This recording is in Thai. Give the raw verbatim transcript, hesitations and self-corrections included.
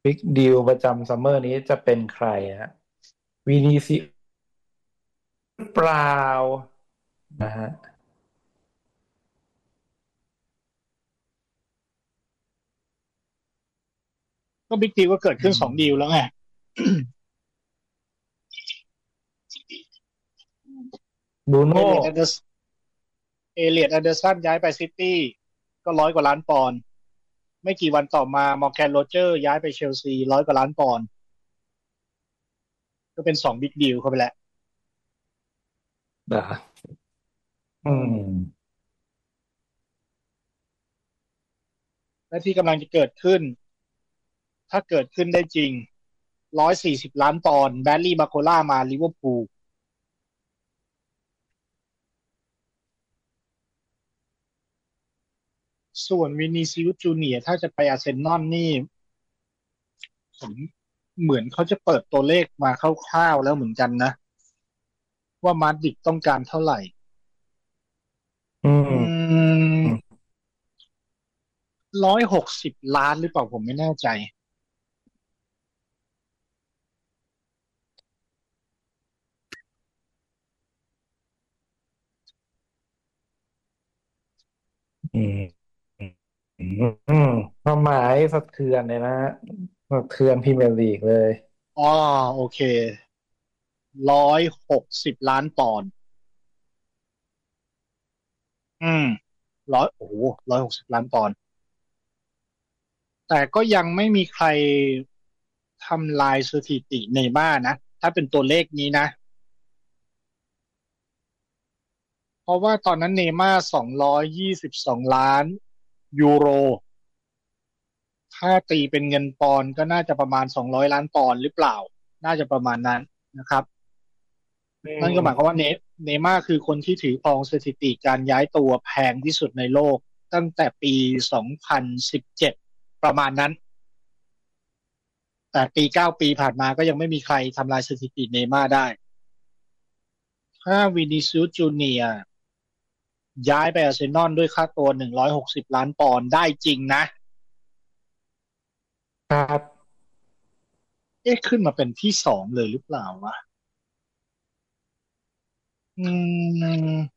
บิ๊กดีลประจำซัมเมอร์นี้จะเป็นใครฮะวีนีซิเปล่านะฮะก็บิ๊กดีลก็เกิดอืขึ้นสองดีลแล้วมไงเอบรูโน่เลียดแอนเดอร์เอเลียดแอนเดอร์สันย้ายไปซิตี้ก็ร้อยกว่าล้านปอนด์ไม่กี่วันต่อมามอร์แกนโรเจอร์ย้ายไปเชลซีร้อยกว่าล้านปอนด์ก็เป็นสองบิ๊กดีลเข้าไปแล้วนะอืมและที่กำลังจะเกิดขึ้นถ้าเกิดขึ้นได้จริงร้อยสี่สิบล้านปอนด์แบรลี่บาโคล่ามาลิเวอร์พูลส่วนวินิซิอุสจูเนียร์ถ้าจะไปอาร์เซนอลนี่ผมเหมือนเขาจะเปิดตัวเลขมาคร่าวๆแล้วเหมือนกันนะว่ามาดริดต้องการเท่าไหร่อือืมมร้อยหกสิบล้านหรือเปล่าผมไม่แน่ใจอืมอืมอืมความหมายสะเทือนเลยนะฮะสะเทือนพรีเมียร์ลีกเลยอ๋อโอเคร้อยหกสิบล้านปอนด์อืมร้อยโอ้โหร้อยหกสิบล้านปอนด์แต่ก็ยังไม่มีใครทำลายสถิติเนย์ม่าร์นะถ้าเป็นตัวเลขนี้นะเพราะว่าตอนนั้นเนย์ม่าร์สองร้อยยี่สิบสองล้านยูโรถ้าตีเป็นเงินปอนด์ก็น่าจะประมาณสองร้อยล้านปอนด์หรือเปล่าน่าจะประมาณนั้นนะครับอืนั่นก็หมายความว่ามเนเนย์ม่าร์คือคนที่ถือครองสถิติการย้ายตัวแพงที่สุดในโลกตั้งแต่ปีสองพันสิบเจ็ดประมาณนั้นแต่ปีเก้าปีผ่านมาก็ยังไม่มีใครทำลายสถิติเนย์ม่าร์ได้ถ้าวินิซิอุสจูเนียร์ย้ายไปอาร์เซนอลด้วยค่าตัวหนึ่งร้อยหกสิบล้านปอนด์ได้จริงนะครับเอ๊ะขึ้นมาเป็นที่สองเลยหรือเปล่าวะอืม